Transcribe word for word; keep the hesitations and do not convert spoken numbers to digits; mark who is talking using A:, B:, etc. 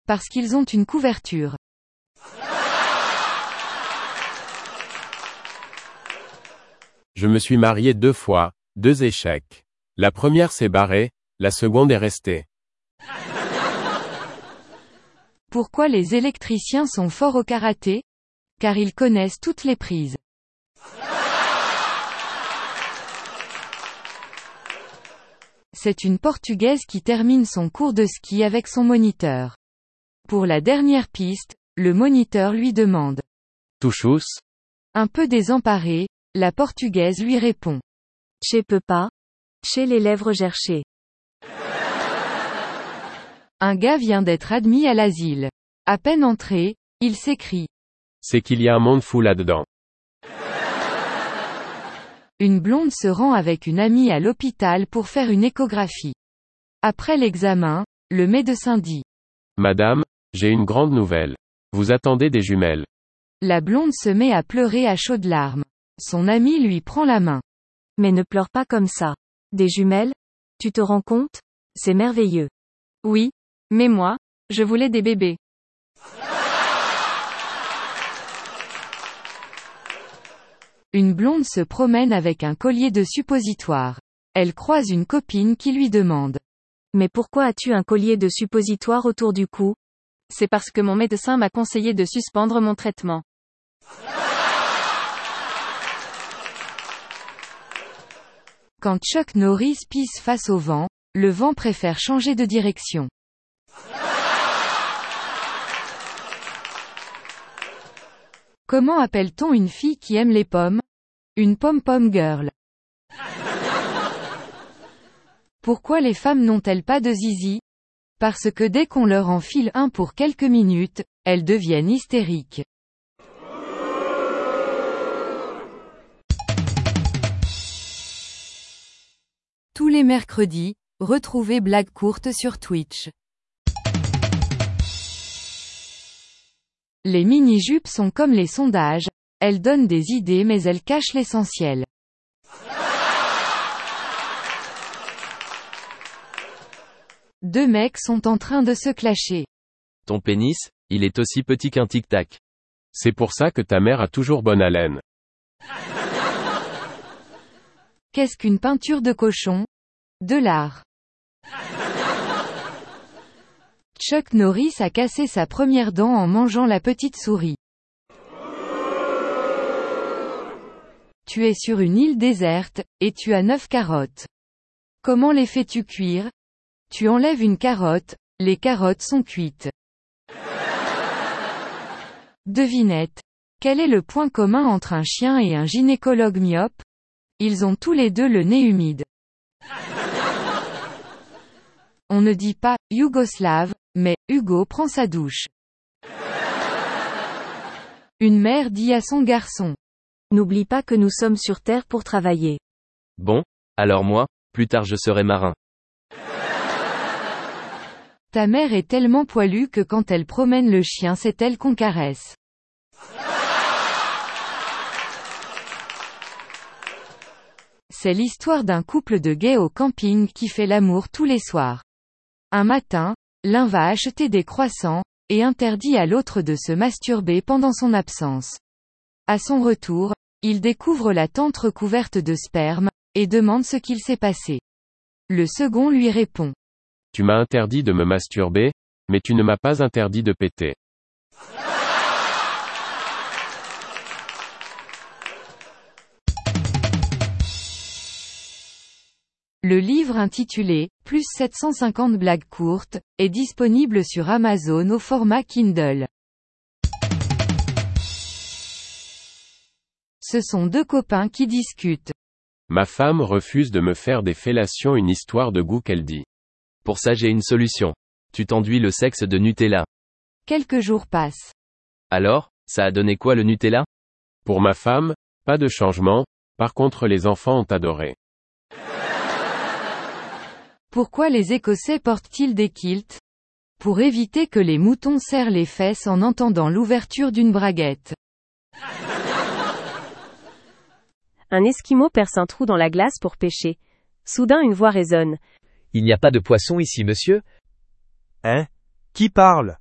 A: Parce qu'ils ont une couverture.
B: Je me suis marié deux fois, deux échecs. La première s'est barrée, la seconde est restée.
A: Pourquoi les électriciens sont forts au karaté? Car ils connaissent toutes les prises. C'est une Portugaise qui termine son cours de ski avec son moniteur. Pour la dernière piste, le moniteur lui demande.
C: Tu chus?
A: Un peu désemparée, la Portugaise lui répond.
D: Je peux pas. Chez les lèvres gerchées.
A: Un gars vient d'être admis à l'asile. À peine entré, il s'écrie.
B: C'est qu'il y a un monde fou là-dedans.
A: Une blonde se rend avec une amie à l'hôpital pour faire une échographie. Après l'examen, le médecin dit.
B: Madame, j'ai une grande nouvelle. Vous attendez des jumelles.
A: La blonde se met à pleurer à chaudes larmes. Son amie lui prend la main.
D: Mais ne pleure pas comme ça. Des jumelles? Tu te rends compte? C'est merveilleux.
A: Oui, mais moi, je voulais des bébés. Une blonde se promène avec un collier de suppositoire. Elle croise une copine qui lui demande.
D: Mais pourquoi as-tu un collier de suppositoire autour du cou?
A: C'est parce que mon médecin m'a conseillé de suspendre mon traitement. Quand Chuck Norris pisse face au vent, le vent préfère changer de direction. Comment appelle-t-on une fille qui aime les pommes? Une pom-pom girl. Pourquoi les femmes n'ont-elles pas de zizi? Parce que dès qu'on leur enfile un pour quelques minutes, elles deviennent hystériques. Tous les mercredis, retrouvez Blagues courtes sur Twitch. Les mini-jupes sont comme les sondages, elles donnent des idées mais elles cachent l'essentiel. Deux mecs sont en train de se clasher.
C: Ton pénis, il est aussi petit qu'un tic-tac.
B: C'est pour ça que ta mère a toujours bonne haleine.
A: Qu'est-ce qu'une peinture de cochon? De l'art. Chuck Norris a cassé sa première dent en mangeant la petite souris. Tu es sur une île déserte, et tu as neuf carottes. Comment les fais-tu cuire? Tu enlèves une carotte, les carottes sont cuites. Devinette. Quel est le point commun entre un chien et un gynécologue myope? Ils ont tous les deux le nez humide. On ne dit pas « yougoslave », mais « Hugo prend sa douche ». Une mère dit à son garçon.
D: N'oublie pas que nous sommes sur Terre pour travailler.
C: Bon, alors moi, plus tard je serai marin.
A: Ta mère est tellement poilue que quand elle promène le chien c'est elle qu'on caresse. C'est l'histoire d'un couple de gays au camping qui fait l'amour tous les soirs. Un matin, l'un va acheter des croissants, et interdit à l'autre de se masturber pendant son absence. À son retour, il découvre la tente recouverte de sperme, et demande ce qu'il s'est passé. Le second lui répond.
B: Tu m'as interdit de me masturber, mais tu ne m'as pas interdit de péter.
A: Le livre intitulé « Plus sept cent cinquante blagues courtes » est disponible sur Amazon au format Kindle. Ce sont deux copains qui discutent.
B: Ma femme refuse de me faire des fellations, une histoire de goût qu'elle dit.
C: Pour ça j'ai une solution. Tu t'enduis le sexe de Nutella.
A: Quelques jours passent.
C: Alors, ça a donné quoi le Nutella?
B: Pour ma femme, pas de changement, par contre les enfants ont adoré.
A: Pourquoi les Écossais portent-ils des kilts? Pour éviter que les moutons serrent les fesses en entendant l'ouverture d'une braguette.
D: Un Esquimau perce un trou dans la glace pour pêcher. Soudain une voix résonne.
E: Il n'y a pas de poisson ici, monsieur?
F: Hein? Qui parle?